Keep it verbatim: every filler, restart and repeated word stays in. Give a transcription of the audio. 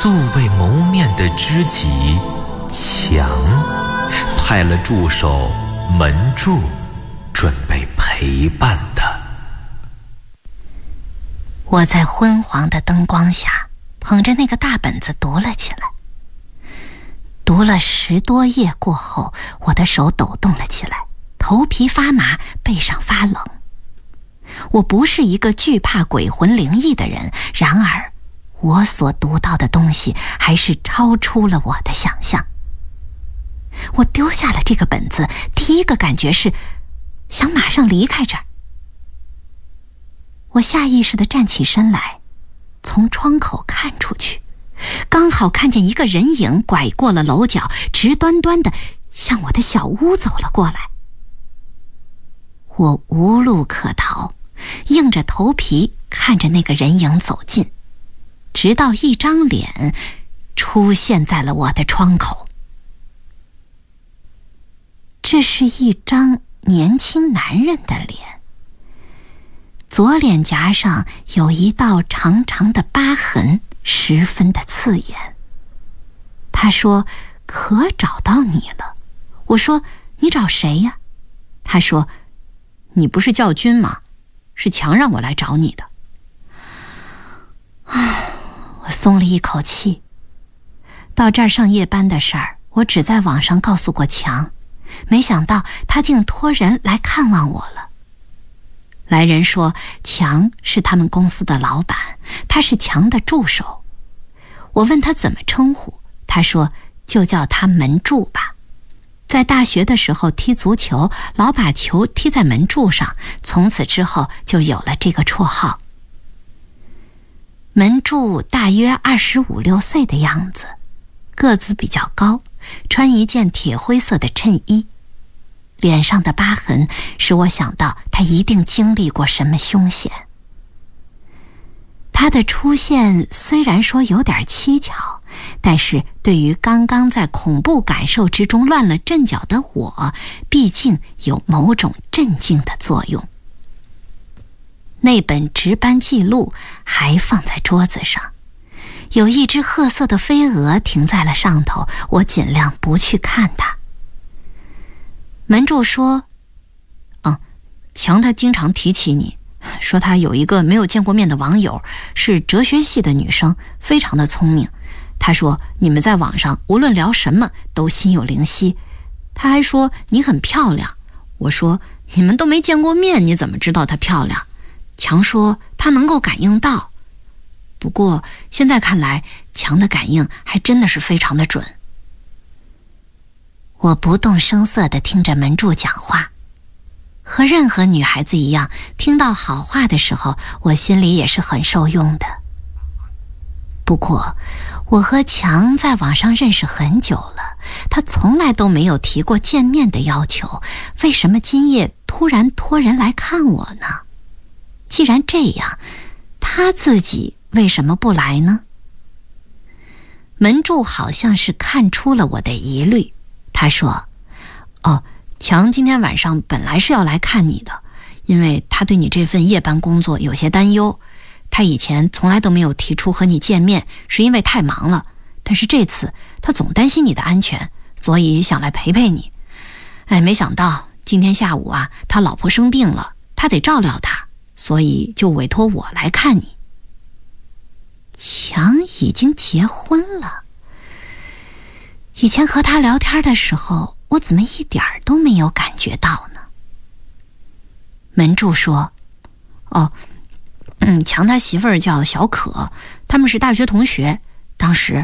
素未谋面的知己强派了助手门柱准备陪伴他。 我在昏黄的灯光下捧着那个大本子读了起来，读了十多页过后，我的手抖动了起来，头皮发麻，背上发冷。我不是一个惧怕鬼魂灵异的人，然而我所读到的东西还是超出了我的想象。我丢下了这个本子，第一个感觉是想马上离开这儿。我下意识地站起身来，从窗口看出去，刚好看见一个人影拐过了楼角，直端端地向我的小屋走了过来。我无路可逃，硬着头皮看着那个人影走近，直到一张脸出现在了我的窗口。这是一张年轻男人的脸，左脸颊上有一道长长的疤痕，十分的刺眼。他说：“可找到你了。”我说：“你找谁呀？”他说：“你不是教军吗？是强让我来找你的。”啊，我松了一口气。到这儿上夜班的事儿，我只在网上告诉过强，没想到他竟托人来看望我了。来人说强是他们公司的老板，他是强的助手。我问他怎么称呼，他说就叫他门柱吧。在大学的时候踢足球，老把球踢在门柱上，从此之后就有了这个绰号。门柱大约二十五六岁的样子，个子比较高，穿一件铁灰色的衬衣。脸上的疤痕使我想到他一定经历过什么凶险。他的出现虽然说有点蹊跷，但是对于刚刚在恐怖感受之中乱了阵脚的我，毕竟有某种镇静的作用。那本值班记录还放在桌子上，有一只褐色的飞蛾停在了上头，我尽量不去看它。门柱说：“嗯，强他经常提起你，说他有一个没有见过面的网友，是哲学系的女生，非常的聪明。他说你们在网上无论聊什么都心有灵犀。他还说你很漂亮。我说你们都没见过面，你怎么知道她漂亮？强说他能够感应到。不过现在看来，强的感应还真的是非常的准。”我不动声色地听着门柱讲话，和任何女孩子一样，听到好话的时候，我心里也是很受用的。不过，我和强在网上认识很久了，他从来都没有提过见面的要求，为什么今夜突然托人来看我呢？既然这样，他自己为什么不来呢？门柱好像是看出了我的疑虑，他说：“哦，强今天晚上本来是要来看你的，因为他对你这份夜班工作有些担忧。他以前从来都没有提出和你见面，是因为太忙了。但是这次他总担心你的安全，所以想来陪陪你。哎，没想到今天下午啊，他老婆生病了，他得照料他，所以就委托我来看你。”强已经结婚了。以前和他聊天的时候，我怎么一点儿都没有感觉到呢？门柱说：“哦，嗯，强他媳妇儿叫小可，他们是大学同学。当时